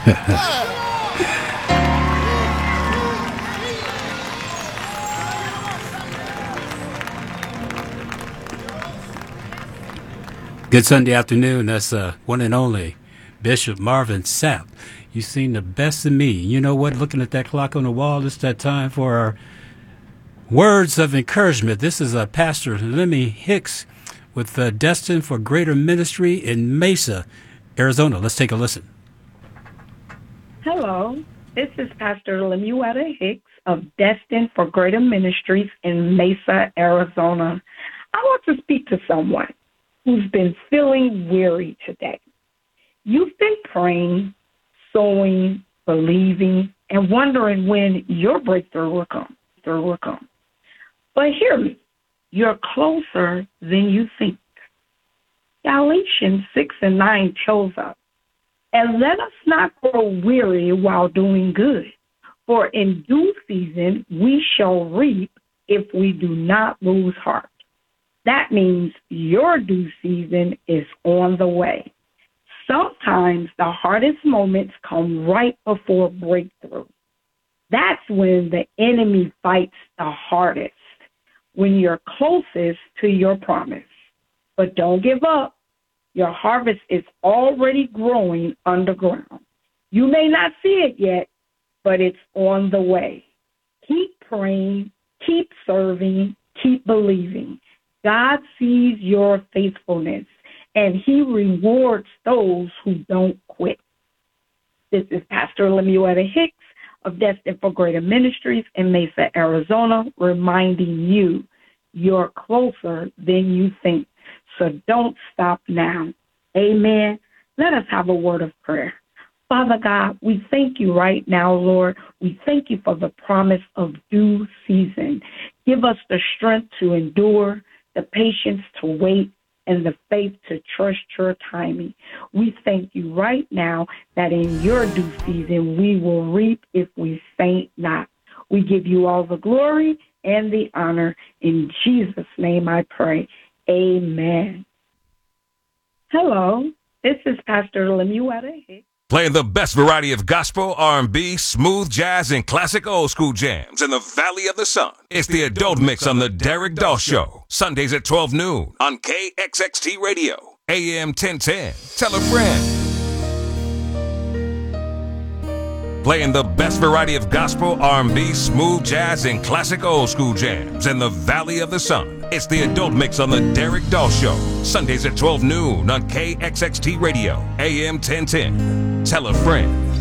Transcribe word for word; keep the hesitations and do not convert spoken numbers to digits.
Good Sunday afternoon. That's uh, one and only Bishop Marvin Sapp. You've seen the best of me. You know what? Looking at that clock on the wall, it's that time for our words of encouragement. This is uh, Pastor Lemmy Hicks with uh, Destined for Greater Ministry in Mesa, Arizona. Let's take a listen. Hello, this is Pastor Lemuetta Hicks of Destined for Greater Ministries in Mesa, Arizona. I want to speak to someone who's been feeling weary today. You've been praying, sowing, believing, and wondering when your breakthrough will come. Breakthrough will come. But hear me, you're closer than you think. Galatians six and nine tells us, and let us not grow weary while doing good, for in due season we shall reap if we do not lose heart. That means your due season is on the way. Sometimes the hardest moments come right before breakthrough. That's when the enemy fights the hardest, when you're closest to your promise. But don't give up. Your harvest is already growing underground. You may not see it yet, but it's on the way. Keep praying, keep serving, keep believing. God sees your faithfulness, and he rewards those who don't quit. This is Pastor Lemuetta Hicks of Destined for Greater Ministries in Mesa, Arizona, reminding you you're closer than you think. So don't stop now. Amen. Let us have a word of prayer. Father God, we thank you right now, Lord. We thank you for the promise of due season. Give us the strength to endure, the patience to wait, and the faith to trust your timing. We thank you right now that in your due season we will reap if we faint not. We give you all the glory and the honor. In Jesus' name I pray. Amen. Hello, this is Pastor Lemuetta Hicks. Playing the best variety of gospel, R and B, smooth jazz, and classic old school jams in the Valley of the Sun. It's the Adult Mix on the Derek Doss Show. Sundays at twelve noon on K X X T Radio, A M ten ten. Tell a friend. Playing the best variety of gospel, R and B, smooth jazz, and classic old school jams in the Valley of the Sun. It's the Adult Mix on the Derek Doss Show. Sundays at twelve noon on K X X T Radio, A M ten ten. Tell a friend.